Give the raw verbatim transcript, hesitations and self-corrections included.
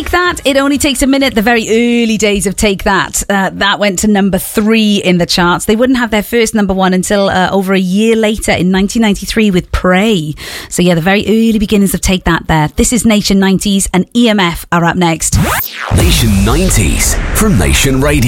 Take That, It Only Takes a Minute, the very early days of Take That. Uh, that went to number three in the charts. They wouldn't have their first number one until uh, over a year later in nineteen ninety-three with Pray. So yeah, the very early beginnings of Take That there. This is Nation nineties and E M F are up next. Nation nineties from Nation Radio.